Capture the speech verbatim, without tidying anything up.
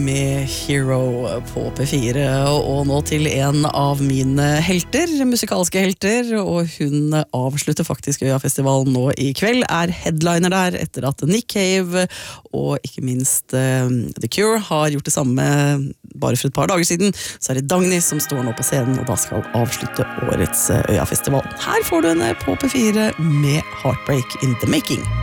Med Hero på P fire, og nå til en av mine helter, musikalske helter, og hun avslutter faktisk Øyafestivalen nå i kveld, er headliner der etter at Nick Cave og ikke minst uh, The Cure har gjort det samme bare for et par dager siden. Så er det Dagny som står nå på scenen og da skal avslutte årets Øyafestival. Her får du henne på P fire med Heartbreak in the Making.